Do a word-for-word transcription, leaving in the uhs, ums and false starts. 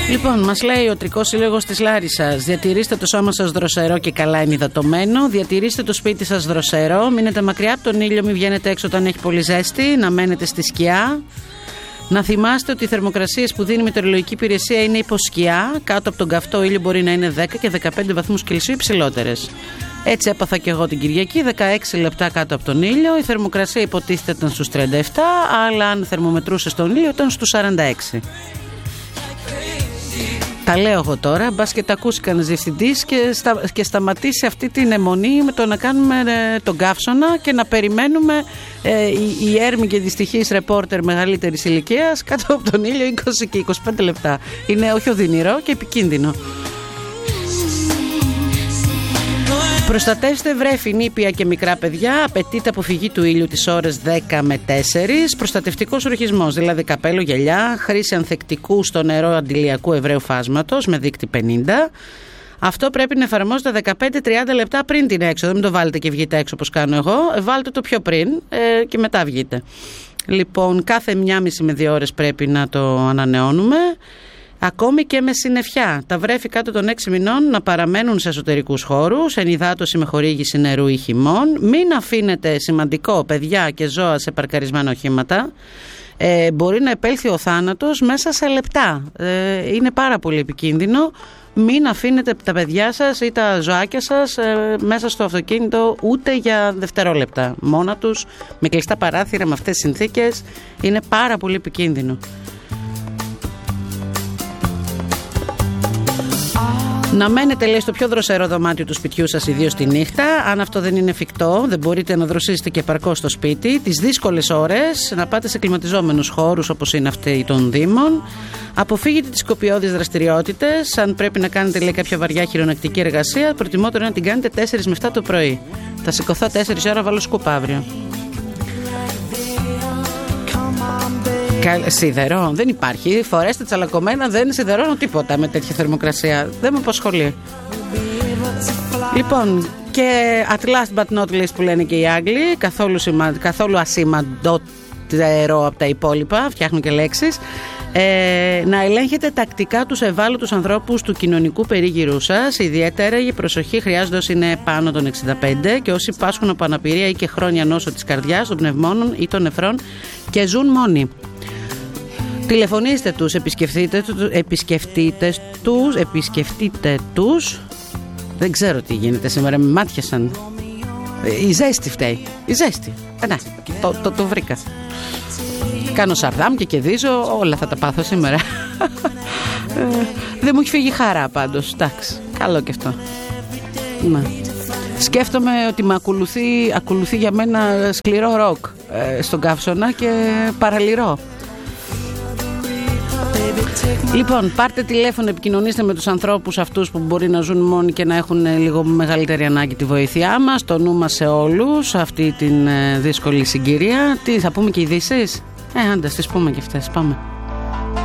Λοιπόν, μας λέει ο Τρικός Σύλλογος της Λάρισσας: διατηρήστε το σώμα σας δροσερό και καλά ενυδατωμένο. Διατηρήστε το σπίτι σας δροσερό. Μείνετε μακριά από τον ήλιο, μην βγαίνετε έξω όταν έχει πολύ ζέστη. Να μένετε στη σκιά. Να θυμάστε ότι οι θερμοκρασίες που δίνει η μετεωρολογική υπηρεσία είναι υποσκιά. Κάτω από τον καυτό ήλιο μπορεί να είναι δέκα και δεκαπέντε βαθμούς Κελσίου υψηλότερες. Έτσι έπαθα και εγώ την Κυριακή, δεκαέξι λεπτά κάτω από τον ήλιο. Η θερμοκρασία υποτίθεται ήταν στους τριάντα επτά, αλλά αν θερμομετρούσε στον ήλιο ήταν στους σαράντα έξι. Τα λέω εγώ τώρα, μπας και τα ακούσει κανένας διευθυντής και, στα, και σταματήσει αυτή την αιμονή με το να κάνουμε ε, τον καύσωνα και να περιμένουμε ε, η, η έρμη και δυστυχής ρεπόρτερ μεγαλύτερης ηλικίας κάτω από τον ήλιο είκοσι και είκοσι πέντε λεπτά. Είναι όχι οδυνηρό και επικίνδυνο. Προστατεύστε βρέφη, νήπια και μικρά παιδιά. Απαιτείται αποφυγή του ήλιου τις ώρες δέκα με τέσσερις. Προστατευτικός ορχισμός, δηλαδή καπέλο, γυαλιά. Χρήση ανθεκτικού στο νερό αντιλιακού ευραίου φάσματος με δείκτη πενήντα. Αυτό πρέπει να εφαρμόζεται δεκαπέντε με τριάντα λεπτά πριν την έξοδο. Μην το βάλετε και βγείτε έξω όπως κάνω εγώ. Βάλτε το πιο πριν ε, και μετά βγείτε. Λοιπόν, κάθε μία μισή με δύο ώρες πρέπει να το ανανεώνουμε. Ακόμη και με συννεφιά. Τα βρέφη κάτω των έξι μηνών να παραμένουν σε εσωτερικούς χώρους, ενυδάτωση με χορήγηση νερού ή χυμών. Μην αφήνετε, σημαντικό, παιδιά και ζώα σε παρκαρισμένα οχήματα. Ε, μπορεί να επέλθει ο θάνατος μέσα σε λεπτά. Ε, είναι πάρα πολύ επικίνδυνο. Μην αφήνετε τα παιδιά σας ή τα ζωάκια σας ε, μέσα στο αυτοκίνητο ούτε για δευτερόλεπτα. Μόνα τους, με κλειστά παράθυρα, με αυτές τις συνθήκες, είναι πάρα πολύ επικίνδυνο. Να μένετε, λέει, στο πιο δροσερό δωμάτιο του σπιτιού σας, ιδίως τη νύχτα. Αν αυτό δεν είναι εφικτό, δεν μπορείτε να δροσίσετε και επαρκώς στο σπίτι. Τις δύσκολες ώρες να πάτε σε κλιματιζόμενους χώρους όπως είναι αυτοί των Δήμων. Αποφύγετε τις κοπιώδεις δραστηριότητες. Αν πρέπει να κάνετε, λέει, κάποια βαριά χειρονακτική εργασία, προτιμότερο να την κάνετε τέσσερις με επτά το πρωί. Θα σηκωθώ τέσσερις ώρα, βάλω σκούπα αύριο. Σιδερό, δεν υπάρχει. Φορέστε τσαλακωμένα, δεν σιδερώνω τίποτα με τέτοια θερμοκρασία. Δεν με απασχολεί. Λοιπόν, και at last but not least που λένε και οι Άγγλοι, καθόλου, σημα, καθόλου ασήμαντοτερό από τα υπόλοιπα, φτιάχνουν και λέξεις. Ε, να ελέγχετε τακτικά τους ευάλωτους ανθρώπους του κοινωνικού περίγυρου σας. Ιδιαίτερα η προσοχή χρειάζεται όσοι είναι πάνω των εξήντα πέντε και όσοι πάσχουν από αναπηρία ή και χρόνια νόσο της καρδιάς, των πνευμόνων ή των νεφρών και ζουν μόνοι. Τηλεφωνήστε τους, επισκεφτείτε, επισκεφτείτε τους, επισκεφτείτε τους. Δεν ξέρω τι γίνεται σήμερα, με μάτιασαν. Η ζέστη φταίει, η ζέστη. Ε, ναι, το, το, το βρήκα. Κάνω σαρδάμ και κεδίζω, όλα θα τα πάθω σήμερα. ε, δεν μου έχει φύγει χαρά πάντως, εντάξει, καλό και αυτό. Ναι. Σκέφτομαι ότι με ακολουθεί, ακολουθεί για μένα σκληρό ροκ ε, στον καύσωνα και παραλυρώ. Λοιπόν, πάρτε τηλέφωνο, επικοινωνήστε με τους ανθρώπους αυτούς που μπορεί να ζουν μόνοι και να έχουν λίγο μεγαλύτερη ανάγκη τη βοήθειά μας. Το νου μας σε όλους αυτή την δύσκολη συγκυρία. Τι θα πούμε και ειδήσεις? Ε, άντε, τις πούμε και αυτές, πάμε.